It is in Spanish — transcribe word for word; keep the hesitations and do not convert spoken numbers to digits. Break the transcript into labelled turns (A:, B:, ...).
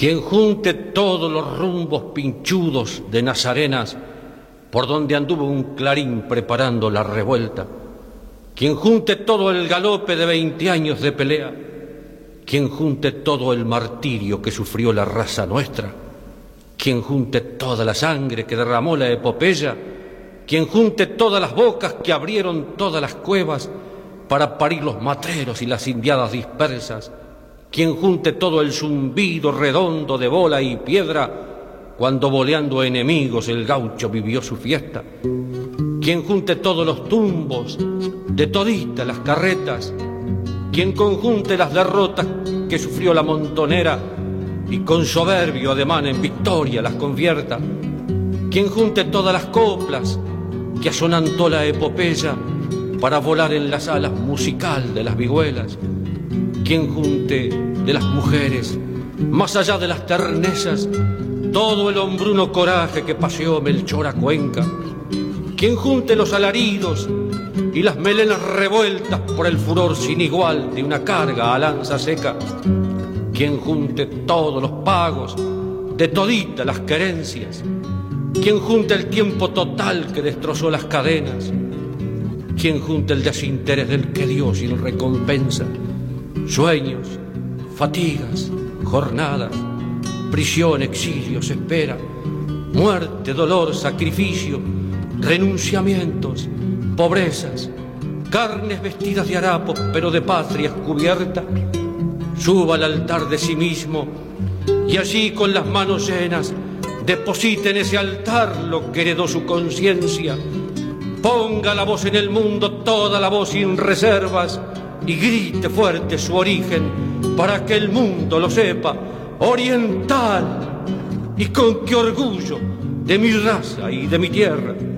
A: Quien junte todos los rumbos pinchudos de Nazarenas, por donde anduvo un clarín preparando la revuelta, quien junte todo el galope de veinte años de pelea, quien junte todo el martirio que sufrió la raza nuestra, quien junte toda la sangre que derramó la epopeya, quien junte todas las bocas que abrieron todas las cuevas para parir los matreros y las indiadas dispersas, quien junte todo el zumbido redondo de bola y piedra cuando boleando enemigos el gaucho vivió su fiesta, quien junte todos los tumbos de toditas las carretas, quien conjunte las derrotas que sufrió la montonera y con soberbio ademán en victoria las convierta, quien junte todas las coplas que asonantó la epopeya para volar en las alas musical de las vihuelas, quien junte de las mujeres, más allá de las ternezas, todo el hombruno coraje que paseó Melchor a Cuenca, quien junte los alaridos y las melenas revueltas por el furor sin igual de una carga a lanza seca, quien junte todos los pagos de toditas las querencias, quien junte el tiempo total que destrozó las cadenas, quien junte el desinterés del que dio sin recompensa, sueños, fatigas, jornadas, prisión, exilios, espera, muerte, dolor, sacrificio, renunciamientos, pobrezas, carnes vestidas de harapos pero de patrias cubiertas, suba al altar de sí mismo y allí con las manos llenas deposite en ese altar lo que heredó su conciencia, ponga la voz en el mundo, toda la voz sin reservas, y grite fuerte su origen para que el mundo lo sepa, oriental, y con qué orgullo de mi raza y de mi tierra.